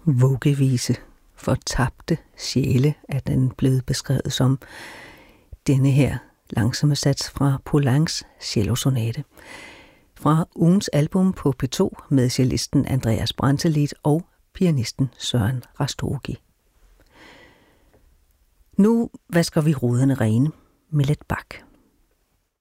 Vuggevise for tabte sjæle er den blevet beskrevet som. Denne her langsomme sats fra Poulencs cellosonate. Fra ugens album på P2 med cellisten Andreas Brantelid og pianisten Søren Rastogi. Nu vasker vi ruderne rene med lidt Bach.